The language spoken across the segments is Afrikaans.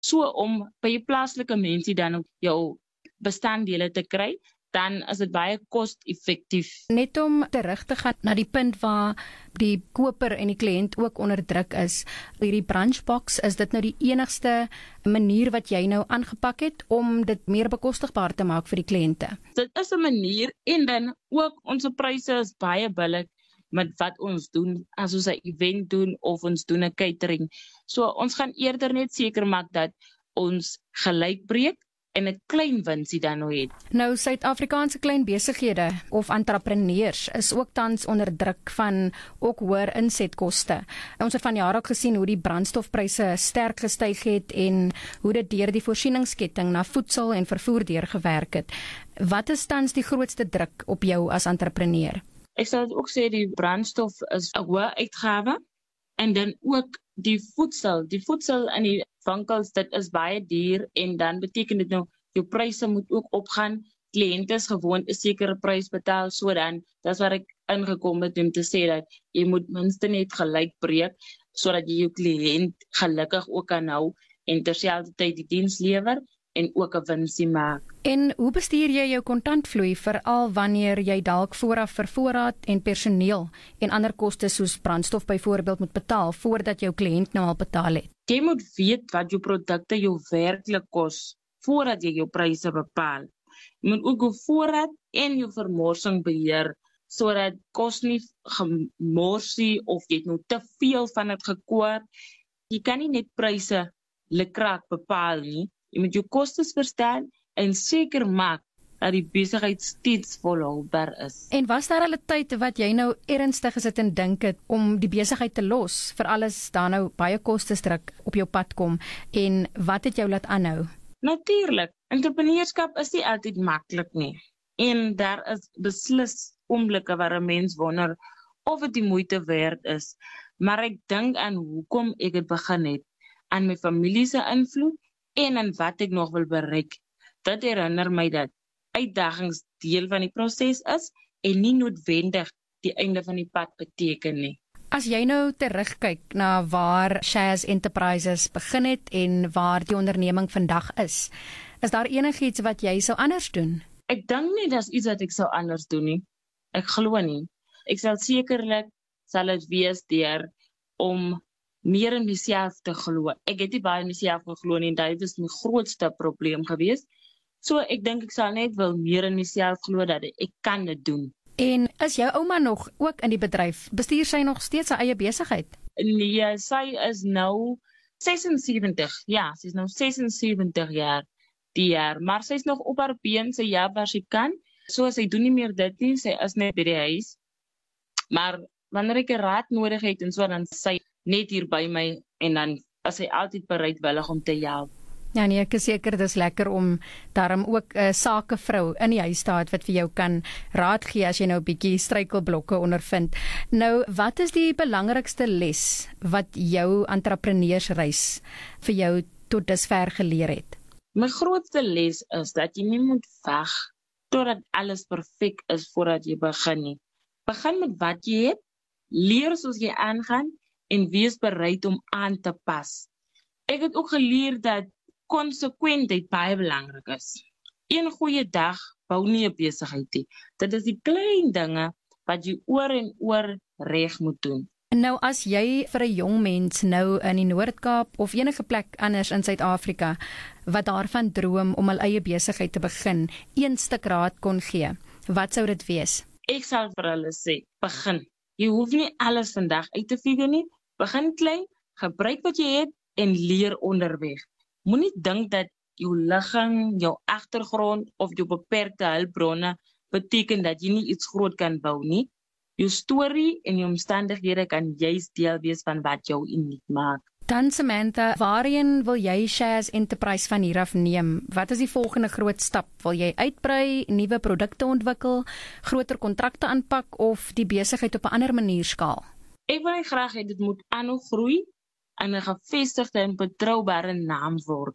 So om by die plaaslike mense dan ook jou bestanddele te kry, dan is dit baie kost-effektief. Net om terug te gaan na die punt waar die koper en die kliënt ook onder druk is. Hierdie Brunchbox, is dit nou die enigste manier wat jy nou aangepak het om dit meer bekostigbaar te maak vir die kliënte? Dit is 'n manier en dan ook ons pryse is baie billik met wat ons doen as ons 'n event doen of ons doen 'n catering. So ons gaan eerder net seker maak dat ons gelyk breek en 'n klein winsie dan nou het. Nou, Suid-Afrikaanse klein besighede of entrepreneurs is ook tans onder druk van ook hoër insetkoste. Ons het van jare ook gesien hoe die brandstofpryse sterk gestyg het en hoe dit deur die voorsieningsketting na voedsel en vervoer deurgewerk het. Wat is tans die grootste druk op jou as entrepreneur? Ek sal ook sê die brandstof is 'n hoë uitgawe en dan ook die voedsel in die winkels, dit is baie duur en dan beteken dit nou jou pryse moet ook opgaan. Kliënte is gewoond 'n sekere prys betaal, so dan dis waar ek ingekom het om te sê dat jy moet minstens net gelyk breek sodat jy jou kliënt gelukkig ook kan hou en terselfdertyd die diens lewer en ook 'n winsie maak. En hoe bestuur jy jou kontantvloei veral wanneer jy dalk vooraf vir voorraad en personeel en ander kostes soos brandstof byvoorbeeld moet betaal voordat jou kliënt nou al betaal het? Jy moet weet wat jou produkte jou werklik kos voordat jy jou pryse bepaal. Jy moet ook jou voorraad en jou vermorsing beheer sodat kos nie gemorsie of jy het nou te veel van dit gekoop. Jy kan nie net pryse lekraak bepaal nie. Jy moet jou kostes verstaan en seker maak dat die besigheid steeds volhoubaar is. En was daar al 'n tyd wat jy nou ernstig gesit en dink het om die besigheid te los, vir alles daar nou baie kostesdruk op jou pad kom, en wat het jou laat aanhou? Natuurlik, entrepreneurskap is nie altyd maklik nie. En daar is beslis oomblikke waar 'n mens wonder of dit die moeite werd is. Maar ek dink aan hoekom ek dit begin het, aan my familie se invloed en aan wat ek nog wil bereik. Dit herinner my dat uitdagings deel van die proses is en nie noodwendig die einde van die pad beteken nie. As jy nou terugkyk na waar Shaz Enterprises begin het en waar die onderneming vandag is daar enigiets wat jy sou anders doen? Ek dink nie dis iets wat ek sou anders doen nie. Ek glo nie. Ek sal sekerlik dit wees deur om meer in myself te glo. Ek het nie baie in myself geglo nie en dit is my grootste probleem gewees. So ek dink ek sal net wil meer in myself glo dat ek kan dit doen. En is jou ouma nog ook in die bedryf? Bestuur sy nog steeds haar eie besigheid? Nee, sy is nou 76. Ja, sy is nou 76 jaar die jaar, maar sy is nog op haar been, sy waar sy kan. So sy doen nie meer dit nie, sy is net by die huis. Maar wanneer ek 'n raad nodig het en so dan sy net hier by my en dan is sy altyd bereidwillig om te help. Ja nee, ek is seker dis lekker om daarom ook 'n sakevrou in die huis te hê wat vir jou kan raad gee as jy nou 'n bietjie struikelblokke ondervind. Nou, wat is die belangrikste les wat jou entrepreneursreis vir jou tot dusver geleer het? My grootste les is dat jy nie moet wag totdat alles perfek is voordat jy begin nie. Begin met wat jy het, leer soos jy aangaan en wees bereid om aan te pas. Ek het ook geleer dat konsekwentheid baie belangrik is. Een goeie dag bou nie 'n besigheid nie. Dit is die klein dinge wat jy oor en oor reg moet doen. Nou as jy vir 'n jong mens nou in die Noord-Kaap of enige plek anders in Suid-Afrika wat daarvan droom om hul eie besigheid te begin, een stuk raad kon gee, wat sou dit wees? Ek sal vir hulle sê, begin. Jy hoef nie alles vandag uit te figure nie. Begin klein, gebruik wat jy het en leer onderweg. Moenie dink dat jou ligging, jou agtergrond of jou beperkte hulpbronne beteken dat jy nie iets groot kan bou nie. Jou storie en jou omstandighede kan juist deel wees van wat jou uniek maak. Dan Samantha, waarheen wil jy Shaz Enterprise van hier af neem? Wat is die volgende groot stap? Wil jy uitbrei, nuwe produkte ontwikkel, groter kontrakte aanpak of die besigheid op 'n ander manier skaal? Ek wil graag hê dit moet aanhou groei en 'n gevestigde en betroubare naam word.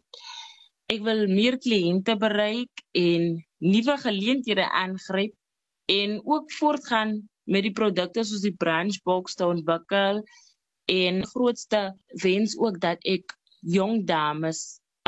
Ek wil meer kliënte bereik en nuwe geleenthede aangryp en ook voortgaan met die produkte soos die Brunchbox te ontwikkel en grootste wens ook dat ek jong dames